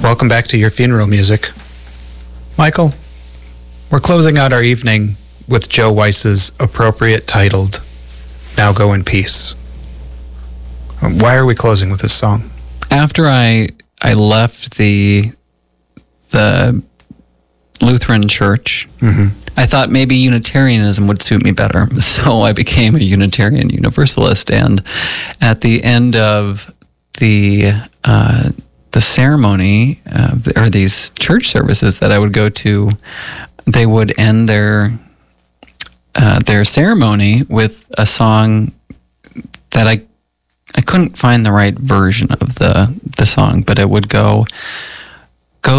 Welcome back to Your Funeral Music. Michael, we're closing out our evening with Joe Weiss's appropriate titled Now Go in Peace. Why are we closing with this song? After I left the Lutheran church, I thought maybe Unitarianism would suit me better. So I became a Unitarian Universalist. And at the end of the ceremony, or these church services that I would go to, they would end their ceremony with a song that I couldn't find the right version of the song, but it would go,